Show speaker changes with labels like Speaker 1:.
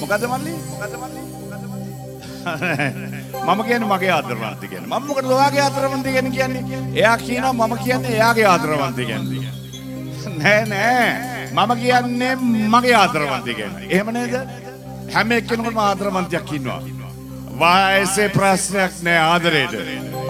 Speaker 1: මොකද මල්ලි? මම කියන්නේ මගේ ආදරවන්තය කියන්නේ. මම මොකටද ඔයාගේ ආදරවන්තය කියන්නේ? එයා කියනවා මම කියන්නේ එයාගේ ආදරවන්තය කියන්නේ. නෑ මම කියන්නේ මගේ ආදරවන්තය කියන්නේ. එහෙම නේද? හැම එක්කෙනෙකුටම ආදරවන්තයෙක් ඉන්නවා. වයසේ ප්‍රශ්නයක් නෑ ආදරේට.